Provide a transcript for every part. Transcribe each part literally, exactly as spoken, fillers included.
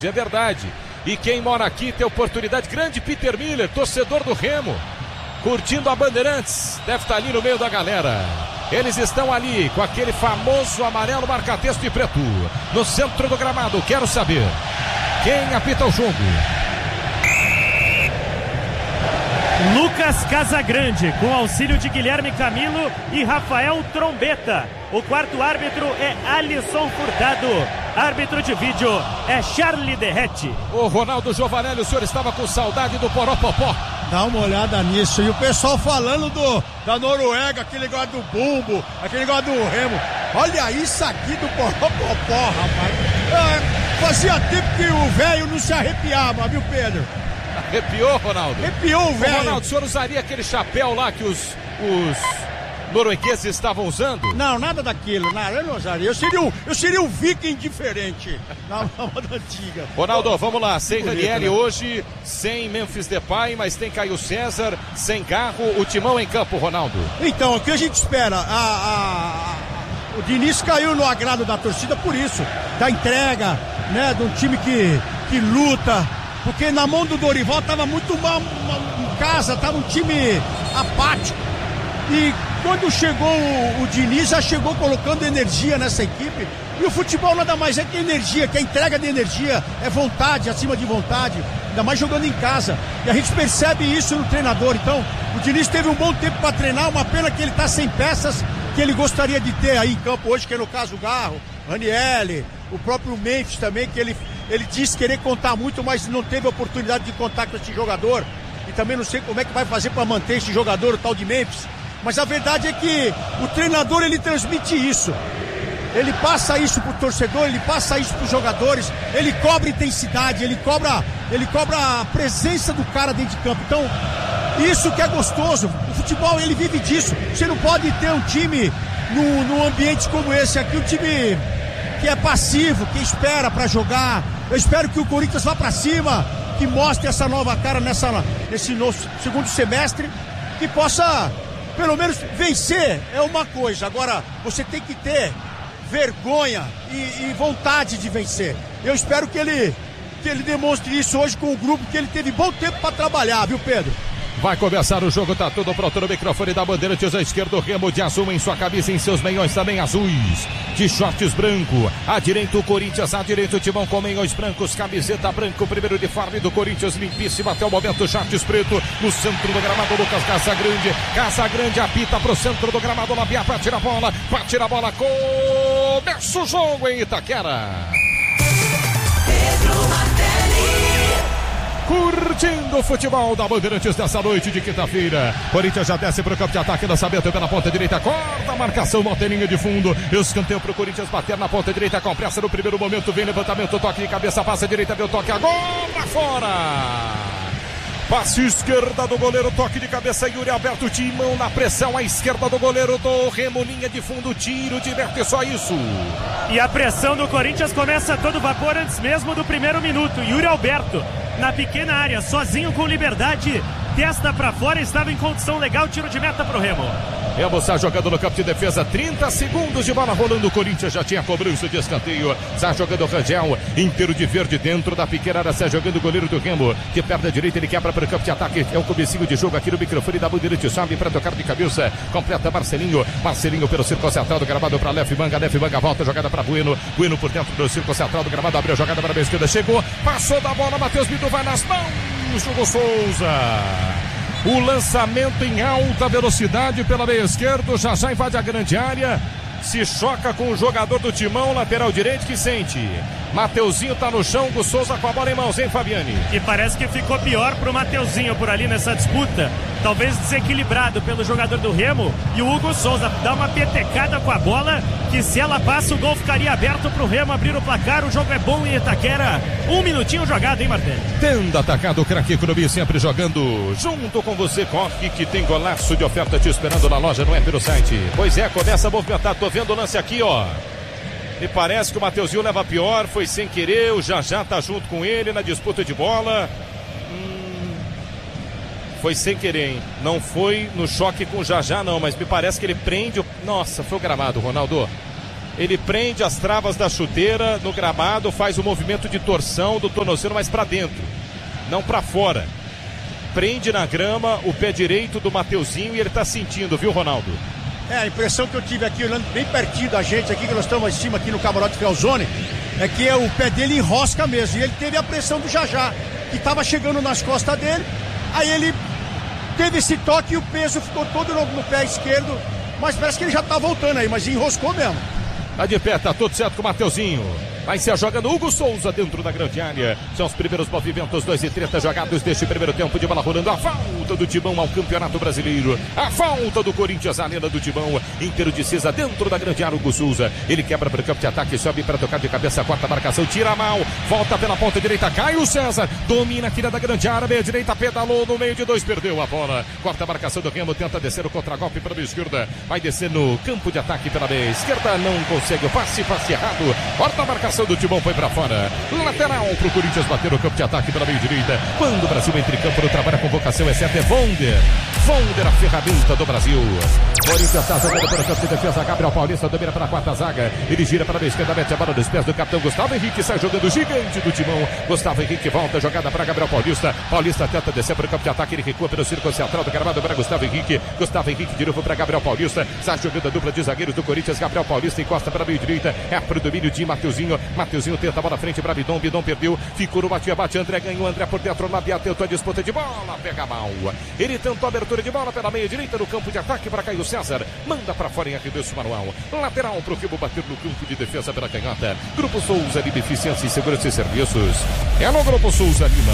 É verdade. E quem mora aqui tem oportunidade. Grande Peter Miller, torcedor do Remo, curtindo a Bandeirantes. Deve estar ali no meio da galera. Eles estão ali com aquele famoso amarelo marca-texto e preto no centro do gramado. Quero saber quem apita o jogo. Lucas Casagrande, com auxílio de Guilherme Camilo e Rafael Trombeta. O quarto árbitro é Alisson Furtado. Árbitro de vídeo é Charlie Derrete. Ô Ronaldo Giovanelli, o senhor estava com saudade do Poropopó? Dá uma olhada nisso. E o pessoal falando do, da Noruega, aquele negócio do bumbo, aquele negócio do Remo. Olha isso aqui do Poropopó, rapaz. É, fazia tempo que o velho não se arrepiava, viu, Pedro? Arrepiou, Ronaldo? Arrepiou, velho. Ronaldo, o senhor usaria aquele chapéu lá que os, os noruegueses estavam usando? Não, nada daquilo, nada, eu não usaria. Eu seria um, eu seria um viking diferente na moda antiga. Ronaldo, vamos lá, sem Ranieri, né? Hoje, sem Memphis Depay, mas tem Caio César, sem Garro, o timão em campo, Ronaldo. Então, o que a gente espera? A, a, a, o Diniz caiu no agrado da torcida por isso, da entrega, né, de um time que, que luta. Porque na mão do Dorival estava muito mal em casa, estava um time apático. E quando chegou o, o Diniz, já chegou colocando energia nessa equipe. E o futebol nada mais é que energia, que a entrega de energia é vontade, acima de vontade, ainda mais jogando em casa. E a gente percebe isso no treinador. Então, o Diniz teve um bom tempo para treinar, uma pena que ele está sem peças que ele gostaria de ter aí em campo hoje, que é no caso o Garro, Ranieri, o próprio Memphis também, que ele, ele disse querer contar muito, mas não teve oportunidade de contar com esse jogador. E também não sei como é que vai fazer para manter esse jogador, o tal de Memphis. Mas a verdade é que o treinador, ele transmite isso. Ele passa isso pro torcedor, ele passa isso pros jogadores, ele cobra intensidade, ele cobra, ele cobra a presença do cara dentro de campo. Então, isso que é gostoso. O futebol, ele vive disso. Você não pode ter um time num, num ambiente como esse aqui, um time que é passivo, que espera para jogar. Eu espero que o Corinthians vá para cima, que mostre essa nova cara nessa, nesse novo segundo semestre, que possa pelo menos vencer é uma coisa. Agora, você tem que ter vergonha e, e vontade de vencer. Eu espero que ele, que ele demonstre isso hoje com o grupo, que ele teve bom tempo para trabalhar, viu, Pedro? Vai começar o jogo, tá tudo pronto no microfone da Bandeirantes. À esquerda, o Remo de azul em sua camisa, em seus meiões também azuis, de shorts branco. À direita, o Corinthians, à direita, o timão com meiões brancos, camiseta branco, primeiro uniforme do Corinthians, limpíssimo até o momento, shorts preto, no centro do gramado, Lucas Casagrande. Casagrande apita pro centro do gramado, Labiá, pra tirar a bola, pra tirar a bola, começa o jogo em Itaquera. Pedro Martelli. Curtindo o futebol da Bandeirantes dessa noite de quinta-feira. Corinthians já desce para o campo de ataque, lançamento pela ponta direita, corta a marcação, volta em linha de fundo. Escanteio para o Corinthians bater na ponta direita, com pressa no primeiro momento, vem levantamento, toque de cabeça, passa a direita, deu toque, agora fora! Passe esquerda do goleiro, toque de cabeça, Yuri Alberto, timão na pressão, à esquerda do goleiro do Remo, linha de fundo, tiro de Berto, só isso. E a pressão do Corinthians começa a todo vapor antes mesmo do primeiro minuto. Yuri Alberto, na pequena área, sozinho com liberdade, testa pra fora, estava em condição legal, tiro de meta pro Remo. Remo está jogando no campo de defesa, trinta segundos de bola rolando, o Corinthians já tinha cobrança de escanteio, está jogando o Rangel, inteiro de verde dentro da pequena área, está jogando o goleiro do Remo, que perde a direita, ele quebra para o campo de ataque, é o comecinho de jogo aqui no microfone da Bandeirantes, sobe para tocar de cabeça, completa Marcelinho, Marcelinho pelo círculo central do gramado para Lef Manga, Lef Manga volta, jogada para Bueno, Bueno por dentro do círculo central do gramado, abriu a jogada para a esquerda, chegou, passou da bola, Matheus Bidu vai nas mãos, Hugo Souza. O lançamento em alta velocidade pela meia esquerda, já já invade a grande área, se choca com o jogador do timão, lateral direito que sente. Mateuzinho tá no chão, Hugo Souza com a bola em mãos, hein, Fabiane? E parece que ficou pior pro Mateuzinho por ali nessa disputa. Talvez desequilibrado pelo jogador do Remo. E o Hugo Souza dá uma petecada com a bola, que se ela passa, o gol ficaria aberto pro Remo abrir o placar. O jogo é bom em Itaquera. Um minutinho jogado, hein, Martelli? Tendo atacado o craque Economia, sempre jogando junto com você. Corre que tem golaço de oferta te esperando na loja, não é pelo site. Pois é, começa a movimentar. Tô vendo o lance aqui, ó. Me parece que o Mateuzinho leva pior, foi sem querer, o Jajá tá junto com ele na disputa de bola. Hum, foi sem querer, hein? Não foi no choque com o Jajá, não, mas me parece que ele prende o... Nossa, foi o gramado, Ronaldo. Ele prende as travas da chuteira no gramado, faz o movimento de torção do tornozelo mais para dentro, não para fora. Prende na grama o pé direito do Mateuzinho e ele tá sentindo, viu, Ronaldo? É, a impressão que eu tive aqui, olhando bem pertinho da gente aqui, que nós estamos em cima aqui no camarote Felzone, é que o pé dele enrosca mesmo. E ele teve a pressão do Jajá, que estava chegando nas costas dele. Aí ele teve esse toque e o peso ficou todo no, no pé esquerdo. Mas parece que ele já tá voltando aí, mas enroscou mesmo. Tá de pé, tá tudo certo com o Mateuzinho. Vai ser a jogada Hugo Souza dentro da grande área. São os primeiros movimentos, dois e trinta jogados deste primeiro tempo de bola rolando. A falta do Timão ao Campeonato Brasileiro. A falta do Corinthians, a lenda do Timão. Inteiro de Cisa dentro da grande área, Hugo Souza. Ele quebra para o campo de ataque, sobe para tocar de cabeça, quarta marcação, tira mal. Volta pela ponta direita, Caio César. Domina aqui da grande área, meia direita, pedalou no meio de dois, perdeu a bola. Quarta marcação do Remo, tenta descer o contragolpe para a meia esquerda. Vai descer no campo de ataque pela meia esquerda, não consegue o passe, passe errado. Quarta marcação do Timão foi pra fora. Lateral pro Corinthians bater o campo de ataque pela meia direita. Quando o Brasil entra em campo, no trabalho a convocação é certa, é Vonder. Vonder, a ferramenta do Brasil. Corinthians está jogando pelo campo de defesa. Gabriel Paulista domina para a quarta zaga. Ele gira para a esquerda, mete a bola nos pés do capitão Gustavo Henrique. Sai jogando gigante do Timão. Gustavo Henrique volta, jogada para Gabriel Paulista. Paulista tenta descer para o campo de ataque. Ele recua pelo círculo central do gramado para Gustavo Henrique. Gustavo Henrique de novo para Gabriel Paulista. Sai jogando a dupla de zagueiros do Corinthians. Gabriel Paulista encosta para a meia direita. É para o domínio de Mateuzinho. Mateuzinho tenta a bola à frente para Bidon. Bidon perdeu. Ficou no bate-bate. André ganhou. André por dentro. Labiá tentou a disputa de bola. Pega mal. Ele tentou a abertura de bola pela meia direita no campo de ataque para Caio César. Manda para fora em arremesso manual. Lateral para o Remo bater no campo de defesa pela canhota. Grupo Souza Lima, eficiência e segurança e serviços. É no Grupo Souza Lima.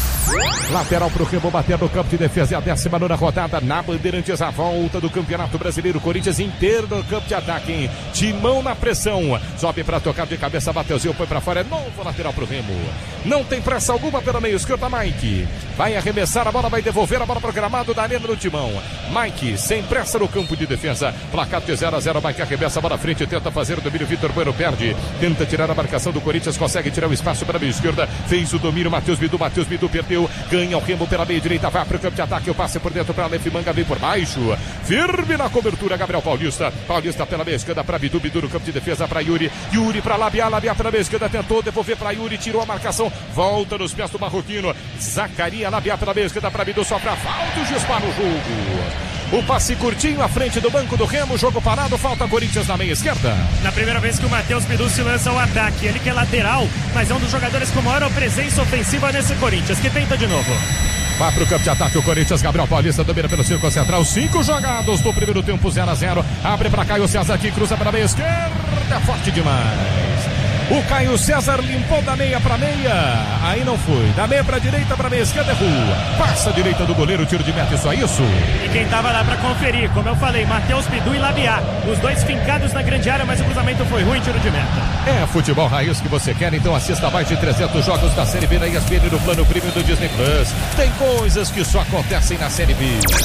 Lateral para o Remo bater no campo de defesa. É a décima nona rodada na Bandeirantes. A volta do Campeonato Brasileiro. Corinthians inteiro no campo de ataque, hein? Timão na pressão. Sobe para tocar de cabeça. Mateuzinho foi para fora. É novo lateral para o Remo. Não tem pressa alguma pela meia esquerda. Mike vai arremessar a bola. Vai devolver a bola para o gramado da arena do Timão. Mike sem pressa no campo de defesa. Placar de zero a zero. Mike arremessa a bola à frente. Tenta fazer o domínio. Vitor Bueno perde. Tenta tirar a marcação do Corinthians. Consegue tirar o espaço para a meia esquerda. Fez o domínio. Matheus Bidu. Matheus Bidu perdeu. Ganha o Remo pela meia direita. Vai para o campo de ataque. O passe por dentro para Aleph Manga. Vem por baixo. Firme na cobertura. Gabriel Paulista. Paulista pela meia esquerda para Bidu. Bidu no campo de defesa para Yuri. Yuri para Labiá. Labiá pela meia esquerda. Tentou devolver para Yuri. Tirou a marcação. Volta nos pés do marroquino. Zacaria. Labiá pela meia esquerda para Bidu. Só para falta. O juiz para o jogo. O passe curtinho à frente do banco do Remo. Jogo parado. Falta Corinthians na meia esquerda. Na primeira vez que o Matheus Bidu se lança ao ataque. Ele que é lateral, mas é um dos jogadores com maior presença ofensiva nesse Corinthians, que tenta de novo. Vai pro campo de ataque o Corinthians. Gabriel Paulista domina pelo círculo central. Cinco jogados do primeiro tempo, zero a zero. Abre para Caio César aqui. Cruza para a meia esquerda. É forte demais. O Caio César limpou da meia para meia. Aí não foi. Da meia para direita para meia esquerda é rua. Passa a direita do goleiro. Tiro de meta. Só isso. E quem tava lá para conferir, como eu falei, Matheus Bidu e Labiá. Os dois fincados na grande área, mas o cruzamento foi ruim. Tiro de meta. É futebol raiz que você quer, então assista mais de trezentos jogos da Série B na E S P N no plano premium do Disney Plus. Tem coisas que só acontecem na Série B.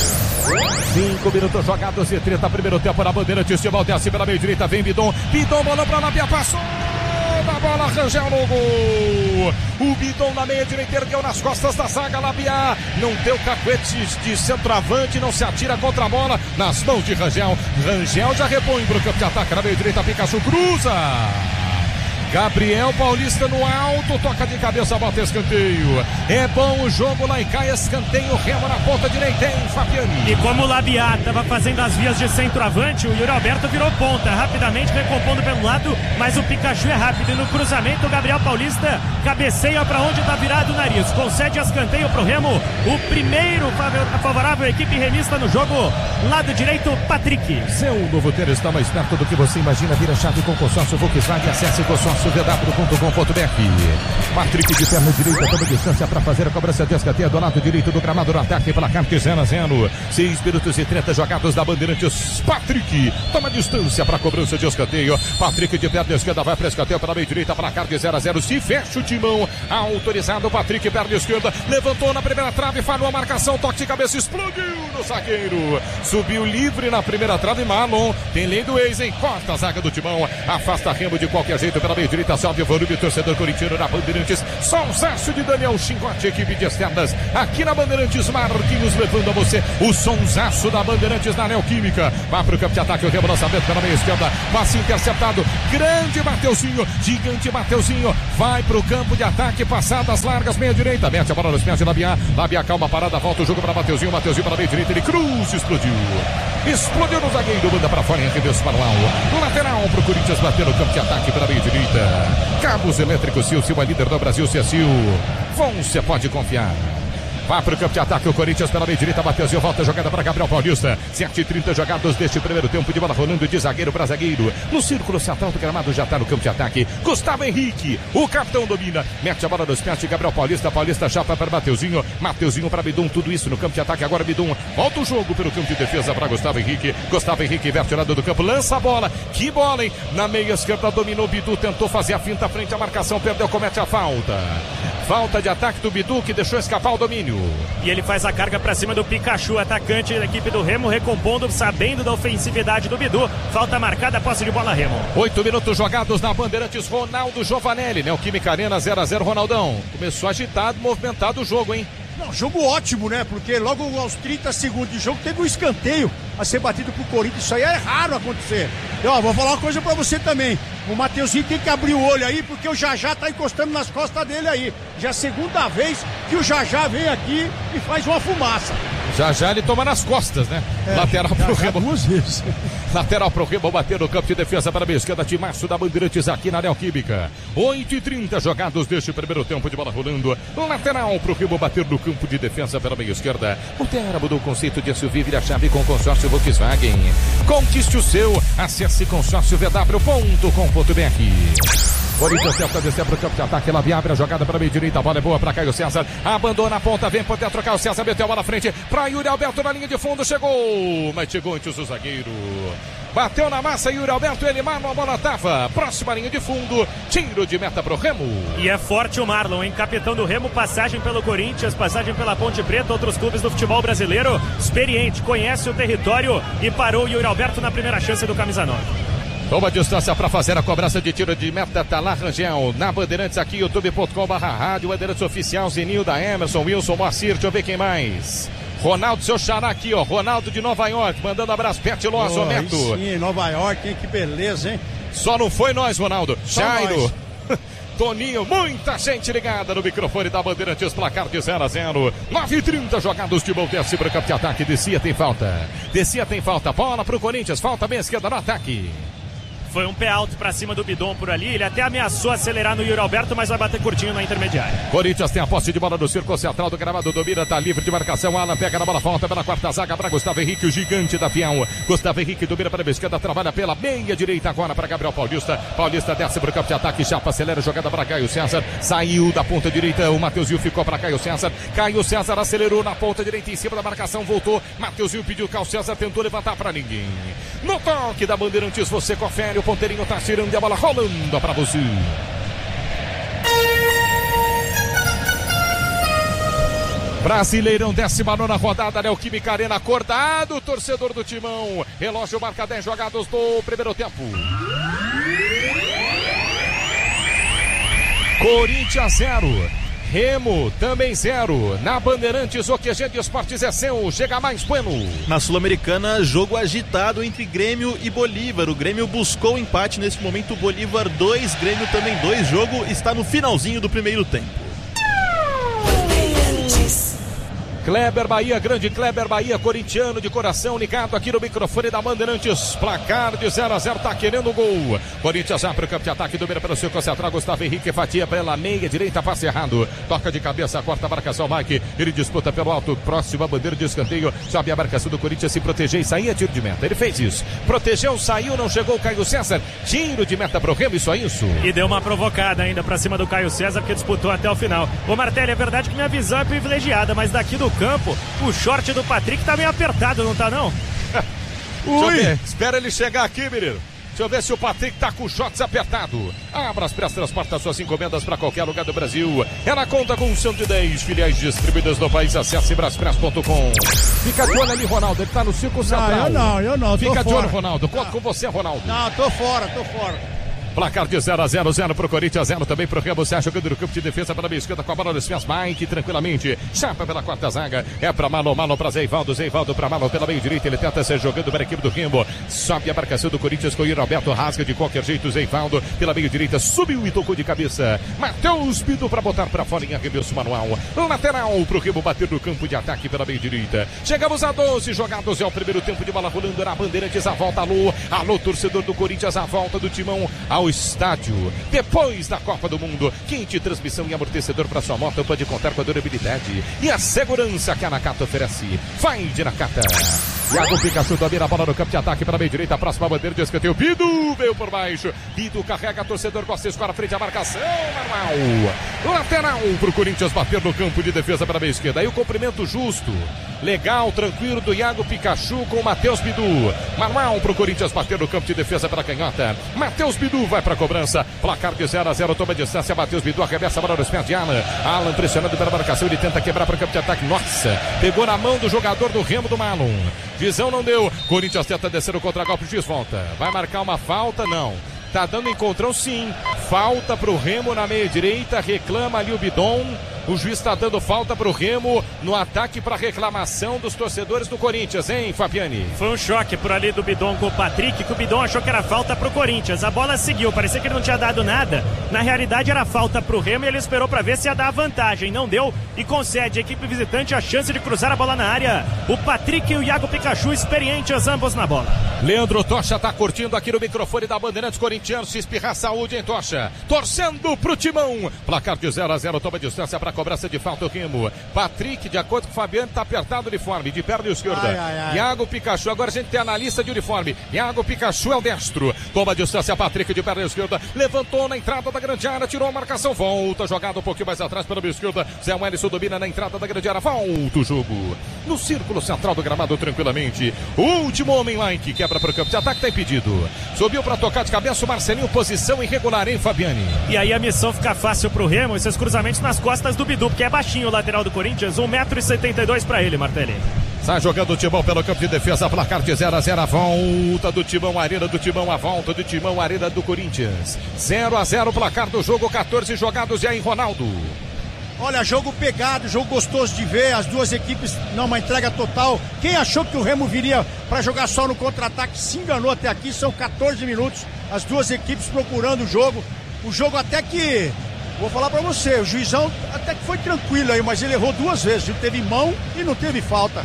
Cinco minutos jogados e trinta. Primeiro tempo na bandeira. Testival desce pela meia direita. Vem Bidon. Bidon bolou para Labiá. Passou. Da bola, Rangel no gol. O Bidon na meia direita ergueu nas costas da zaga. Labiá não deu cacuetes de centroavante, não se atira contra a bola nas mãos de Rangel. Rangel já repõe para o campo de ataque na meia direita. Pikachu cruza. Gabriel Paulista no alto, toca de cabeça, bota escanteio. É bom o jogo lá e cai escanteio. Remo na ponta direita, hein, Fabiani? E como o Labiá estava fazendo as vias de centroavante, o Yuri Alberto virou ponta, rapidamente recompondo pelo lado, mas o Pikachu é rápido. E no cruzamento, o Gabriel Paulista cabeceia para onde está virado o nariz. Concede escanteio para o Remo. O primeiro favorável à equipe remista no jogo. Lado direito, Patrick. Seu novo ter está mais perto do que você imagina. Vira chave com consórcio Volkswagen. Acesse consórcio v w ponto com ponto b r. Patrick de perna direita, toma distância para fazer a cobrança de escanteio do lado direito do gramado no ataque pela Camp zero a zero. seis minutos e trinta jogados da Bandeirantes. Patrick toma distância para a cobrança de escanteio. Patrick de perna esquerda vai para escanteio pela meia direita para a Camp zero a zero. Se fecha o Timão. Autorizado Patrick, perna esquerda. Levantou na primeira trave, falhou a marcação. Toque de cabeça, explodiu no zagueiro. Subiu livre na primeira trave. Marlon tem lei do ex, hein? Corta a zaga do Timão. Afasta Remo de qualquer jeito pela meia direita, sobe o volume, torcedor corintiano na Bandeirantes. Sonsaço de Daniel Chingote, equipe de externas. Aqui na Bandeirantes, Marquinhos levando a você o sonsaço da Bandeirantes na Neoquímica. Vai pro campo de ataque, o Remo lançamento pela meia esquerda. Passe interceptado. Grande Mateuzinho, gigante Mateuzinho. Vai pro campo de ataque, passadas largas, meia direita. Mete a bola nos pés de Labiá. Labiá calma, parada, volta o jogo para Mateuzinho. Mateuzinho para a meia direita, ele cruza, explodiu. Explodiu no zagueiro, manda para fora e arremesso para o alto. Lateral pro Corinthians bater no campo de ataque pela meia direita. Cabos elétricos Sil, Sil é líder do Brasil, C S I U. Você pode confiar. Vai para o campo de ataque, o Corinthians pela meia direita, Mateuzinho, volta a jogada para Gabriel Paulista. sete e trinta jogados deste primeiro tempo, de bola rolando de zagueiro para zagueiro. No círculo central do gramado já está no campo de ataque. Gustavo Henrique, o capitão domina. Mete a bola nos pés de Gabriel Paulista. Paulista chapa para Mateuzinho. Mateuzinho para Bidum, tudo isso no campo de ataque. Agora Bidum volta o jogo pelo campo de defesa para Gustavo Henrique. Gustavo Henrique inverte o lado do campo, lança a bola. Que bola, hein? Na meia esquerda dominou Bidu, tentou fazer a finta frente à marcação, perdeu, comete a falta. Falta de ataque do Bidu, que deixou escapar o domínio. E ele faz a carga para cima do Pikachu, atacante da equipe do Remo, recompondo, sabendo da ofensividade do Bidu. Falta marcada, posse de bola Remo. Oito minutos jogados na Bandeirantes, Ronaldo Giovanelli, Neoquímica Arena zero a zero, Ronaldão. Começou agitado, movimentado o jogo, hein? Não, jogo ótimo, né? Porque logo aos trinta segundos de jogo teve um escanteio a ser batido pro Corinthians. Isso aí é raro acontecer. E, ó, vou falar uma coisa pra você também. O Mateuzinho tem que abrir o olho aí, porque o Jajá tá encostando nas costas dele aí. Já é a segunda vez que o Jajá vem aqui e faz uma fumaça. Já já ele toma nas costas, né? É, lateral pro Remo. Lateral pro Remo, bater no campo de defesa para a esquerda, timaço da Bandeirantes aqui na Neoquímica. oito e trinta jogados deste primeiro tempo, de bola rolando. Lateral pro Remo, bater no campo de defesa pela meia esquerda. O Terra mudou o conceito de S U V, vira chave com consórcio Volkswagen. Conquiste o seu, acesse consórcio v w ponto com ponto b r. Corinthians tenta descer para o campo de ataque, ela abre a jogada para a meia direita, a bola é boa para Caio César, abandona a ponta, vem poder trocar o César, meteu a bola na frente para Yuri Alberto na linha de fundo, chegou, mas chegou antes o zagueiro, bateu na massa, Yuri Alberto, ele Marlon, a bola tava, próxima linha de fundo, tiro de meta pro Remo. E é forte o Marlon, hein, capitão do Remo, passagem pelo Corinthians, passagem pela Ponte Preta, outros clubes do futebol brasileiro, experiente, conhece o território e parou o Yuri Alberto na primeira chance do camisa nove. Toma distância para fazer a cobrança de tiro de meta, tá lá Rangel, na Bandeirantes aqui, youtube ponto com barra rádio, Bandeirantes Oficial, Zinil da Emerson, Wilson, Moacir, deixa eu ver quem mais. Ronaldo, seu xará aqui, ó, Ronaldo de Nova York, mandando abraço, Pet Loss, oh, Neto. Sim, Nova York, hein, que beleza, hein. Só não foi nós, Ronaldo, Só Jairo. Nós. Toninho, muita gente ligada no microfone da Bandeirantes, placar de zero a zero. nove e trinta jogados de desce para o campo de ataque, descia, tem falta. Descia, tem falta, bola pro Corinthians, falta bem esquerda no ataque. Foi um pé alto pra cima do Bidon por ali. Ele até ameaçou acelerar no Yuri Alberto, mas vai bater curtinho na intermediária. Corinthians tem a posse de bola no círculo central do gramado. Domina, tá livre de marcação. Alan pega na bola, volta pela quarta zaga para Gustavo Henrique, o gigante da Fiel. Gustavo Henrique domina para a esquerda, trabalha pela meia direita agora para Gabriel Paulista. Paulista desce para o campo de ataque, chapa, acelera, jogada para Caio César. Saiu da ponta direita, o Mateuzinho ficou para Caio César. Caio César acelerou na ponta direita em cima da marcação, voltou. Mateuzinho pediu, Caio César tentou levantar para ninguém. No toque da Bandeirantes, você confere, o ponteirinho tá tirando e a bola rolando para você. Brasileirão, décima nona rodada, Neoquímica Arena, acordado, torcedor do Timão. Relógio marca dez jogados do primeiro tempo. Corinthians zero. Remo também zero. Na Bandeirantes, o Q G de Esportes é seu. Chega mais, Bueno. Na Sul-Americana, jogo agitado entre Grêmio e Bolívar. O Grêmio buscou empate nesse momento. Bolívar dois, Grêmio também dois. Jogo está no finalzinho do primeiro tempo. Kleber Bahia, grande Kleber Bahia, corintiano de coração, ligado aqui no microfone da Bandeirantes. Placar de zero a zero, tá querendo gol. Corinthians abre o campo de ataque, domina pelo círculo central. Gustavo Henrique fatia pela meia direita, passe errado. Toca de cabeça, corta a marcação, Mike. Ele disputa pelo alto, próximo a bandeira de escanteio. Sobe a marcação do Corinthians, se proteger e sair a tiro de meta. Ele fez isso. Protegeu, saiu, não chegou o Caio César. Tiro de meta pro Remo, isso é isso. E deu uma provocada ainda pra cima do Caio César, porque disputou até o final. Ô Martelli, é verdade que minha visão é privilegiada, mas daqui do campo, o short do Patrick tá meio apertado, não tá não? Deixa eu ver, espera ele chegar aqui, menino. Deixa eu ver se o Patrick tá com o shorts apertado. A Braspress transporta suas encomendas para qualquer lugar do Brasil. Ela conta com um cento e dez filiais distribuídas no país. Acesse braspress ponto com. Fica de olho ali, Ronaldo. Ele tá no círculo central. Não, eu não, eu não. Fica tô de olho, fora. Ronaldo. Conta com você, Ronaldo. Não, tô fora, tô fora. Placar de zero a zero, zero pro Corinthians, zero também pro Remo. Sérgio jogando no campo de defesa pela meia esquerda com a bola nos pés. Mike tranquilamente. Chapa pela quarta zaga. É pra Malo, Malo pra Zeivaldo. Zeivaldo pra Malo pela meia direita. Ele tenta ser jogando para a equipe do Remo. Sobe a marcação do Corinthians com o Roberto. Rasga de qualquer jeito. Zeivaldo pela meia direita. Subiu e tocou de cabeça. Matheus Bidu pra botar pra fora em arremesso manual. Lateral pro Remo bater no campo de ataque pela meia direita. Chegamos a doze jogados. É o primeiro tempo de bola rolando na Bandeirantes. A volta, alô. Alô, torcedor do Corinthians. A volta do Timão ao estádio. Depois da Copa do Mundo. Quente transmissão e amortecedor para sua moto. Pode contar com a durabilidade e a segurança que a Nakata oferece. Vai de Nakata. Iago Pikachu domina a bola no campo de ataque para a meia direita. A próxima bandeira de escanteio. Bidu veio por baixo. Bidu carrega, torcedor gosta de escorar frente à marcação. Manual. Lateral pro Corinthians bater no campo de defesa para a meia esquerda. Aí o cumprimento justo. Legal, tranquilo do Iago Pikachu com o Matheus Bidu. Manual pro Corinthians bater no campo de defesa para a canhota. Matheus Bidu vai para a cobrança. Placar de zero a zero. Toma distância. Matheus Bidu arremessa a bola nos pés de Alan. Alan pressionando pela marcação. Ele tenta quebrar para o campo de ataque. Nossa, pegou na mão do jogador do Remo do Malum. Visão não deu. Corinthians tenta descer o contra-golpe. Juiz volta. Vai marcar uma falta? Não. Tá dando encontrão sim. Falta pro Remo na meia direita. Reclama ali o Bidon. O juiz está dando falta pro Remo no ataque para reclamação dos torcedores do Corinthians, hein, Fabiani? Foi um choque por ali do Bidon com o Patrick, que o Bidon achou que era falta pro Corinthians. A bola seguiu, parecia que ele não tinha dado nada. Na realidade era falta pro Remo e ele esperou para ver se ia dar vantagem. Não deu e concede a equipe visitante a chance de cruzar a bola na área. O Patrick e o Iago Pikachu experientes ambos na bola. Leandro Tocha tá curtindo aqui no microfone da Bandeirantes Corintianos. Se espirrar saúde, hein, Tocha? Torcendo pro Timão. Placar de zero a zero, toma distância para cobrança de falta o Remo. Patrick, de acordo com o Fabiano, tá apertado o uniforme, de perna esquerda. Ai, ai, ai. Iago Pikachu, agora a gente tem analista de uniforme. Iago Pikachu é o destro. Toma distância, Patrick de perna esquerda. Levantou na entrada da grande área, tirou a marcação. Volta, jogada um pouquinho mais atrás pela esquerda. Zé Wellison domina na entrada da grande área. Volta o jogo. No círculo central do gramado, tranquilamente. O último homem lá em que quebra para o campo de ataque, tá impedido. Subiu para tocar de cabeça o Marcelinho, posição irregular, hein, Fabiani? E aí a missão fica fácil pro Remo, esses cruzamentos nas costas do Bidu, que é baixinho o lateral do Corinthians, um metro e setenta e dois para ele, Martelli. Sai jogando o Timão pelo campo de defesa, placar de zero a zero, a volta do Timão, a arena do Timão, a volta do Timão, a arena do Corinthians. zero a zero, placar do jogo, quatorze jogados e aí, Ronaldo. Olha, jogo pegado, jogo gostoso de ver, as duas equipes numa entrega total. Quem achou que o Remo viria para jogar só no contra-ataque se enganou até aqui, são quatorze minutos, as duas equipes procurando o jogo. O jogo até que, vou falar para você, o juizão até que foi tranquilo aí, mas ele errou duas vezes, viu? Teve mão e não teve falta.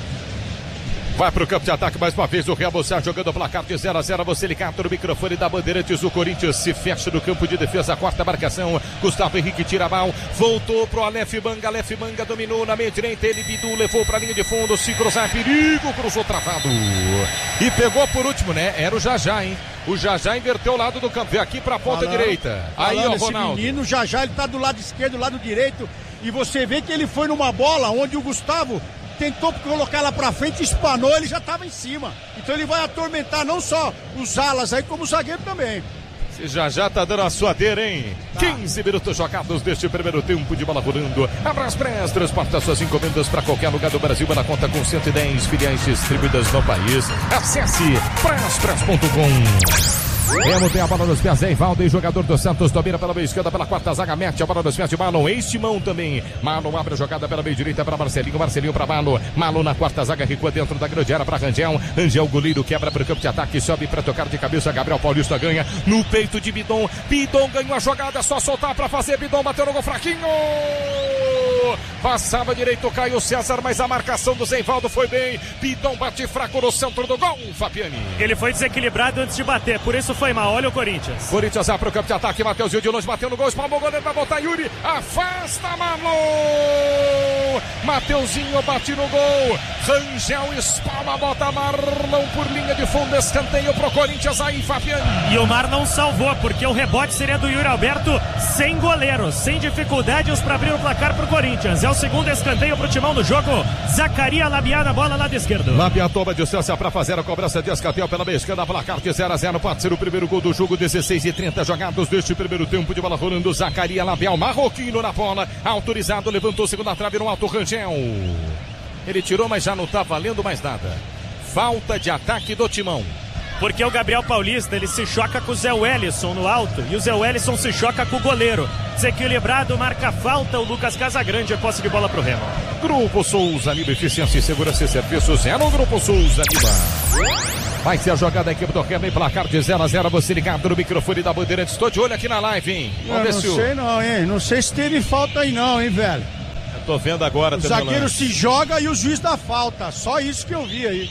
Vai pro campo de ataque mais uma vez o Remo Sérgio jogando o placar de zero a zero. Você ligado no microfone da Bandeirantes. O Corinthians se fecha no campo de defesa. Quarta marcação. Gustavo Henrique tira mal. Voltou pro Aleph Manga. Aleph Manga dominou na meia direita. Ele Bidu levou pra linha de fundo. Se cruzar, perigo. Cruzou travado. E pegou por último, né? Era o Jajá, hein? O Jajá inverteu o lado do campo. Veio aqui pra ponta falando, direita. Aí, ó, Ronaldo. Esse menino, Jajá, ele tá do lado esquerdo, do lado direito. E você vê que ele foi numa bola onde o Gustavo tentou colocar ela pra frente, espanou, ele já tava em cima. Então ele vai atormentar não só os alas aí, como o zagueiro também. Esse já já tá dando a suadeira, hein? Tá. quinze minutos jogados deste primeiro tempo de bola rolando. Abraspress transporta suas encomendas para qualquer lugar do Brasil. Ela conta com cento e dez filiais distribuídas no país. Acesse braspress ponto com. Remo tem a bola nos pés, Eivaldo, e jogador do Santos domina pela meia esquerda, pela quarta zaga, mete a bola nos pés de Marlon, ex-Timão também. Marlon abre a jogada pela meia direita para Marcelinho, Marcelinho para Marlon, Marlon na quarta zaga, recua dentro da grande área para Rangel, Rangel goleiro quebra para o campo de ataque, sobe para tocar de cabeça, Gabriel Paulista ganha no peito de Bidon, Bidon ganhou a jogada, só soltar para fazer, Bidon bateu no gol fraquinho. Passava direito, Caio César, mas a marcação do Eivaldo foi bem. Bidon bate fraco no centro do gol, Fabiani. Ele foi desequilibrado antes de bater, por isso foi mal. Olha o Corinthians. Corinthians vai pro campo de ataque, Mateuzinho de longe bateu no gol, espalmou o goleiro, vai botar Yuri, afasta Marlon. Mateuzinho bate no gol, Rangel espalma, bota Marlon por linha de fundo, escanteio pro Corinthians aí, Fabiani. E o Mar não salvou, porque o rebote seria do Yuri Alberto, sem goleiro, sem dificuldades para abrir o placar pro Corinthians. É o segundo escanteio pro Timão do jogo. Zacaria Labiá na bola lado esquerdo. Labiá toma distância para fazer a cobrança de escanteio pela meia esquerda, placar de zero a zero, pode ser o primeiro gol do jogo, dezesseis e trinta jogados deste primeiro tempo de bola rolando. Zacaria Labiá, marroquino na bola, autorizado, levantou segunda trave no alto, Rangel. Ele tirou, mas já não tá valendo mais nada. Falta de ataque do Timão. Porque o Gabriel Paulista, ele se choca com o Zé Wellison no alto e o Zé Wellison se choca com o goleiro. Desequilibrado, marca falta o Lucas Casagrande, é posse de bola pro Remo. Grupo Souza Lima, eficiência e segurança e serviços é no Grupo Souza Lima. Vai ser a jogada da equipe do Remo em placar de zero a zero, você ligado no microfone da Bandeirantes. Estou de olho aqui na live, hein? Vamos ver se... Não sei não, hein? Não sei se teve falta aí não, hein, velho? Eu tô vendo agora. O zagueiro se joga e o juiz dá falta, só isso que eu vi aí.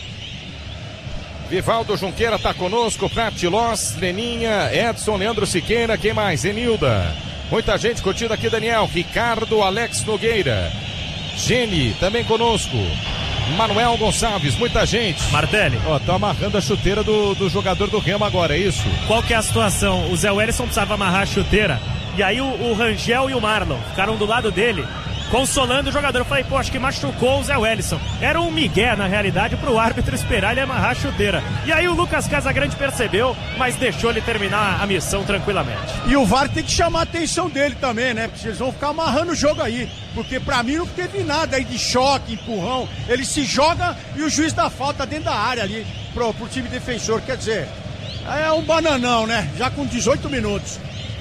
Vivaldo Junqueira tá conosco, Prati Loss, Leninha, Edson, Leandro Siqueira, quem mais? Enilda. Muita gente curtindo aqui, Daniel, Ricardo, Alex Nogueira, Gene também conosco, Manuel Gonçalves, muita gente. Martelli. Ó, tá amarrando a chuteira do, do jogador do Remo agora, é isso? Qual que é a situação? O Zé Wellison precisava amarrar a chuteira e aí o, o Rangel e o Marlon ficaram do lado dele, consolando o jogador. Eu falei, pô, acho que machucou o Zé Wellison. Era um migué, na realidade, pro árbitro esperar ele amarrar a chuteira. E aí o Lucas Casagrande percebeu, mas deixou ele terminar a missão tranquilamente. E o V A R tem que chamar a atenção dele também, né? Porque eles vão ficar amarrando o jogo aí. Porque pra mim não teve nada aí de choque, empurrão. Ele se joga e o juiz dá falta dentro da área ali pro, pro time defensor. Quer dizer, é um bananão, né? Já com dezoito minutos.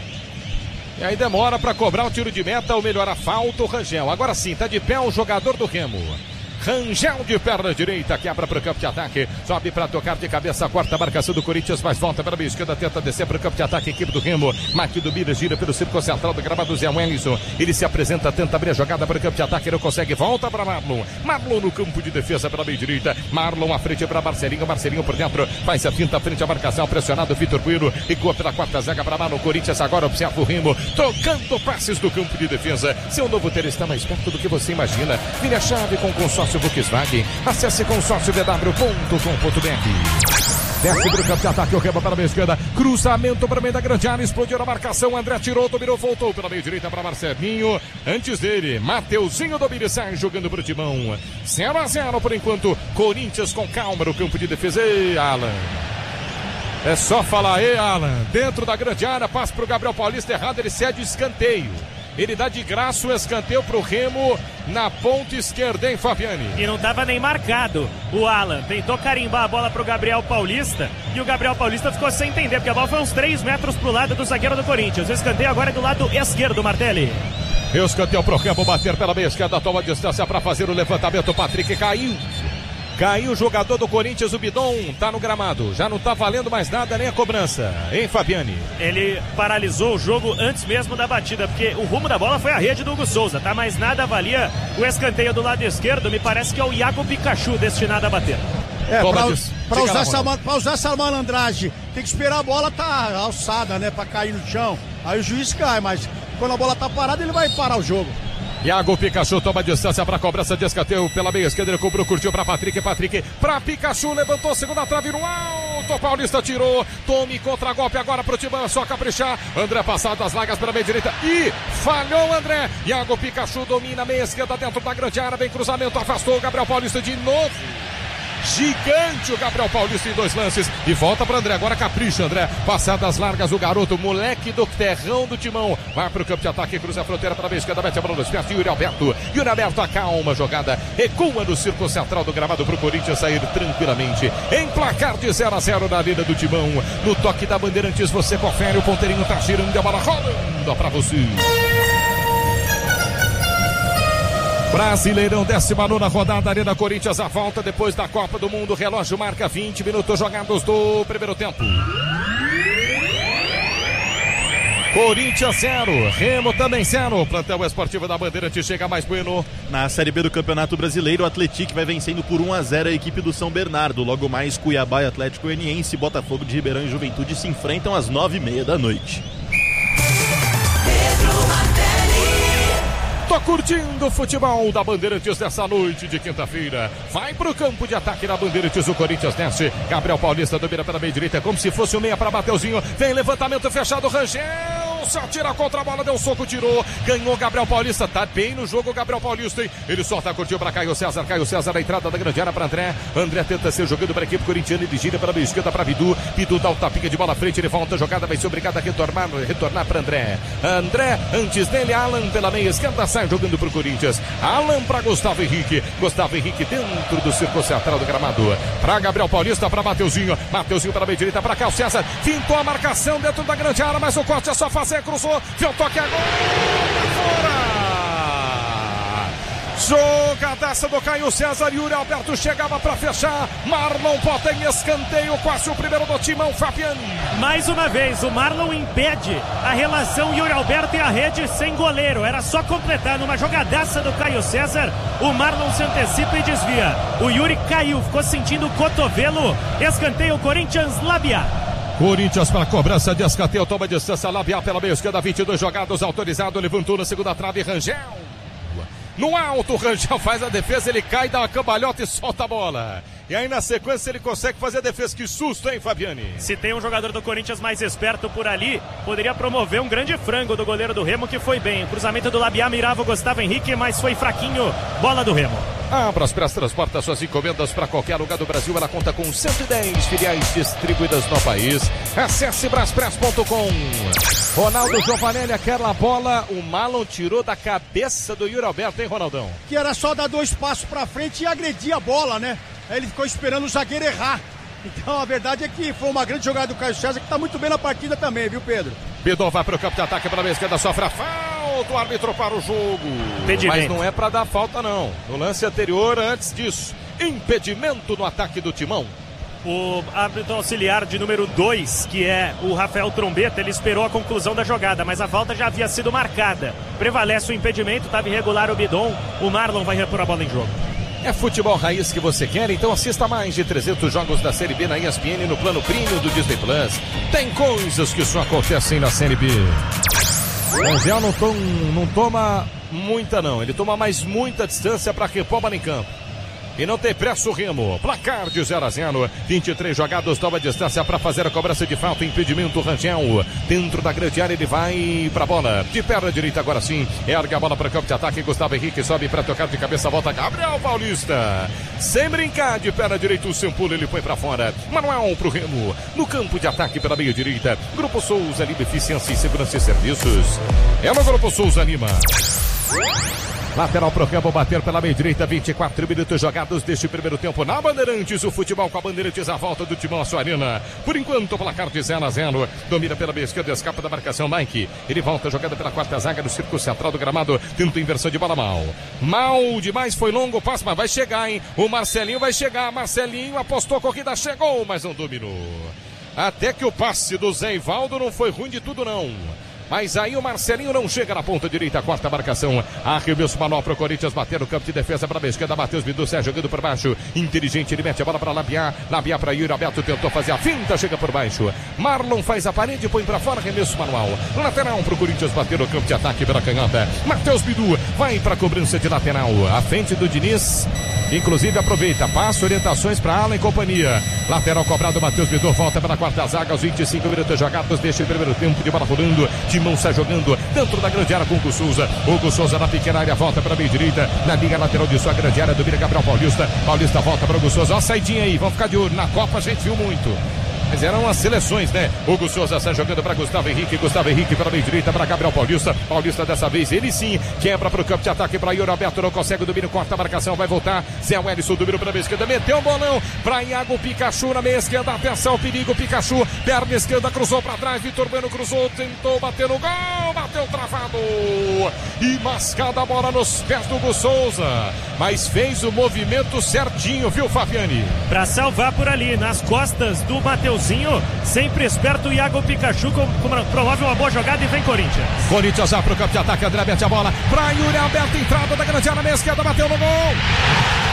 E aí demora para cobrar o tiro de meta ou melhor a falta o Rangel. Agora sim, tá de pé o jogador do Remo. Rangel de perna direita, quebra para o campo de ataque, sobe para tocar de cabeça, quarta marcação do Corinthians, mas volta para a esquerda, tenta descer para o campo de ataque, equipe do Remo, Marquinhos do Bira, gira pelo círculo central do gramado, Zé Wellison, ele se apresenta, tenta abrir a jogada para o campo de ataque, não consegue, volta para Marlon, Marlon no campo de defesa pela meia direita, Marlon à frente para Marcelinho, Marcelinho por dentro, faz a finta, frente à marcação, pressionado, Vitor Bueno, recuou pela quarta zaga para Marlon, Corinthians agora observa o Remo, tocando passes do campo de defesa, seu novo ter está mais perto do que você imagina, vire a chave com o consórcio Volkswagen. Acesse consórcio v w ponto com ponto b r. Desce para o campo de ataque, o Remo para a meia esquerda. Cruzamento para o meio da grande área. Explodiu a marcação. André tirou, dominou, voltou pela meia direita para Marcelinho. Antes dele, Mateuzinho do sai jogando para o Timão. zero a zero por enquanto. Corinthians com calma no campo de defesa. Ei, Alan. É só falar, ei, Alan. Dentro da grande área, passa para o Gabriel Paulista errado. Ele cede o escanteio. Ele dá de graça o escanteio pro Remo na ponta esquerda, hein, Fabiane? E não estava nem marcado. O Alan tentou carimbar a bola pro Gabriel Paulista e o Gabriel Paulista ficou sem entender, porque a bola foi uns três metros pro lado do zagueiro do Corinthians. O escanteio agora é do lado esquerdo, Martelli. Escanteio pro Remo bater pela meia esquerda, toma distância para fazer o levantamento. O Patrick caiu. Caiu o jogador do Corinthians, o Bidon, tá no gramado. Já não tá valendo mais nada, nem a cobrança. Hein, Fabiane? Ele paralisou o jogo antes mesmo da batida, porque o rumo da bola foi a rede do Hugo Souza, tá? Mas nada valia o escanteio do lado esquerdo. Me parece que é o Iago Pikachu destinado a bater. É, pra, pra, usar essa, pra usar essa malandragem, tem que esperar a bola tá alçada, né? Pra cair no chão. Aí o juiz cai, mas quando a bola tá parada, ele vai parar o jogo. Iago Pikachu toma distância para a cobrança de escanteio pela meia esquerda, ele cobrou, curtiu para Patrick, Patrick para Pikachu, levantou, segunda trave no alto, Paulista tirou, tome contra-golpe agora pro Timão, é só caprichar, André passado das largas pela meia direita e falhou André, Iago Pikachu domina a meia esquerda dentro da grande área, vem cruzamento, afastou o Gabriel Paulista de novo. Gigante o Gabriel Paulista em dois lances e volta para André, agora capricha André, passadas largas o garoto, moleque do terrão do Timão, vai para o campo de ataque, cruza a fronteira para a esquerda, mete a bola nos pés, Yuri Alberto, Yuri Alberto acalma a jogada, recua no círculo central do gramado para o Corinthians sair tranquilamente, em placar de zero a zero na Arena do Timão, no toque da Bandeirantes você confere, o ponteirinho tá girando, a bola rolando para você. Brasileirão, décima nona rodada, Arena Corinthians, a volta depois da Copa do Mundo, relógio marca vinte minutos jogados do primeiro tempo. Corinthians zero, Remo também zero, plantel esportivo da Bandeirante chega mais bueno. Na Série B do Campeonato Brasileiro, o Atlético vai vencendo por um a zero a equipe do São Bernardo. Logo mais, Cuiabá e Atlético Goianiense, Botafogo de Ribeirão e Juventude se enfrentam às nove e meia da noite. Tô curtindo o futebol da Bandeirantes dessa noite de quinta-feira. Vai pro campo de ataque da Bandeirantes, o Corinthians desce. Gabriel Paulista domina pela meia direita, como se fosse o meia para Mateuzinho. Vem levantamento fechado, Rangel. se atira contra a bola, deu soco, tirou, ganhou Gabriel Paulista, tá bem no jogo o Gabriel Paulista, hein? Ele solta, curtiu pra Caio César, Caio César na entrada da grande área pra André, André tenta ser jogando para a equipe corintiana, ele gira pela esquerda para Bidu, Bidu dá o tapinha de bola à frente, ele volta a jogada, vai ser obrigado a retornar, retornar para André, André, antes dele, Alan pela meia esquerda, sai jogando pro Corinthians, Alan para Gustavo Henrique, Gustavo Henrique dentro do círculo central do gramado, para Gabriel Paulista, para Mateuzinho, Mateuzinho para a meia direita, para Caio César, fintou a marcação dentro da grande área, mas o corte é só fazer, cruzou, viu o toque agora, fora! Jogadaça do Caio César, Yuri Alberto chegava para fechar, Marlon bota em escanteio, quase o primeiro do timão, Fabiano. Mais uma vez, o Marlon impede a relação Yuri Alberto e a rede sem goleiro, era só completar numa jogadaça do Caio César, o Marlon se antecipa e desvia, o Yuri caiu, ficou sentindo o cotovelo, escanteio Corinthians, Labiá. Corinthians para cobrança de escanteio, toma distância, Labiá pela meia esquerda, vinte e dois jogados, autorizado, levantou na segunda trave, Rangel. No alto, o Rangel faz a defesa, ele cai, dá uma cambalhota e solta a bola. E aí na sequência ele consegue fazer a defesa. Que susto, hein, Fabiani? Se tem um jogador do Corinthians mais esperto por ali, poderia promover um grande frango do goleiro do Remo, que foi bem. O cruzamento do Labiá mirava o Gustavo Henrique, mas foi fraquinho. Bola do Remo. A Braspress transporta suas encomendas para qualquer lugar do Brasil. Ela conta com cento e dez filiais distribuídas no país. Acesse braspress ponto com. Ronaldo Giovanelli, aquela bola, o Marlon tirou da cabeça do Yuri Alberto, hein, Ronaldão? Que era só dar dois passos para frente e agredir a bola, né? Aí ele ficou esperando o zagueiro errar. Então a verdade é que foi uma grande jogada do Caio César, que tá muito bem na partida também, viu, Pedro? Bidon vai pro campo de ataque pela esquerda, sofre a falta, o árbitro para o jogo. Mas não é para dar falta, não. No lance anterior, antes disso, impedimento no ataque do Timão. O árbitro auxiliar de número dois, que é o Rafael Trombeta, ele esperou a conclusão da jogada, mas a falta já havia sido marcada. Prevalece o impedimento, estava irregular o Bidon, o Marlon vai repor a bola em jogo. É futebol raiz que você quer? Então assista mais de trezentos jogos da Série B na E S P N no plano premium do Disney Plus. Tem coisas que só acontecem na Série B. O Rangel não, tom, não toma muita não, ele toma mais muita distância para repor a bola em campo. E não tem pressa o Remo. Placar de zero a zero. vinte e três jogados, toma distância para fazer a cobrança de falta. Impedimento, Rangel. Dentro da grande área, ele vai para a bola. De perna direita, agora sim. Erga a bola para o campo de ataque. Gustavo Henrique sobe para tocar de cabeça. Volta Gabriel Paulista. Sem brincar, de perna direita, o Sempulho ele põe para fora. Manuel para o Remo. No campo de ataque pela meia direita. Grupo Souza Lima, Eficiência e Segurança e Serviços. É no Grupo Souza Lima. Lateral pro Remo, bater pela meia direita, vinte e quatro minutos jogados deste primeiro tempo na Bandeirantes. O futebol com a Bandeirantes, a volta do Timão à sua arena. Por enquanto, o placar de zero a zero. Domina pela meia esquerda, escapa da marcação Mike. Ele volta jogada pela quarta zaga no círculo central do gramado. Tenta inversão de bola mal. Mal demais, foi longo o passe, mas vai chegar, hein? O Marcelinho vai chegar. Marcelinho apostou a corrida, chegou, mas não dominou. Até que o passe do Zé Ivaldo não foi ruim de tudo, não. Mas aí o Marcelinho não chega na ponta direita, quarta marcação. Arremesso manual pro Corinthians, bater no campo de defesa para a esquerda. Matheus Bidu, Sérgio jogando por baixo. Inteligente, ele mete a bola para Labiá. Labiá para Yuri Alberto, tentou fazer a finta, chega por baixo. Marlon faz a parede, põe para fora, arremesso manual. Lateral pro Corinthians, bater no campo de ataque pela canhota. Matheus Bidu vai para a cobrança de lateral. À frente do Diniz, inclusive aproveita, passa orientações para Alan e companhia. Lateral cobrado, Matheus Bidu volta para a quarta zaga aos vinte e cinco minutos jogados deste primeiro tempo de bola rolando. Timão sai jogando dentro da grande área com o Hugo Souza. Hugo Souza na pequena área, volta para a meia direita. Na linha lateral de sua grande área, domina Gabriel Paulista. Paulista volta para o Hugo Souza. Ó a saidinha aí, vamos ficar de olho. Na Copa a gente viu muito. Mas eram as seleções, né? Hugo Souza sai jogando para Gustavo Henrique. Gustavo Henrique para a meia direita para Gabriel Paulista. Paulista dessa vez, ele sim, quebra para o campo de ataque para Yuri Alberto. Não consegue o domínio, corta a marcação, vai voltar. Zé Wellison, domínio para a meia esquerda. Meteu o bolão para Iago Pikachu na meia esquerda. Atenção, perigo, Pikachu. Perna esquerda, cruzou para trás. Vitor Bueno cruzou, tentou bater no gol. Bateu travado. E mascada a bola nos pés do Hugo Souza. Mas fez o movimento certinho, viu, Fabiani? Para salvar por ali, nas costas do Mateuzinho. Sempre esperto, o Iago Pikachu com, com, promove uma boa jogada e vem Corinthians. Corinthians já pro campo de ataque, André mete a bola pra Yuri Alberto, entrada da grande área, meia esquerda, bateu no gol.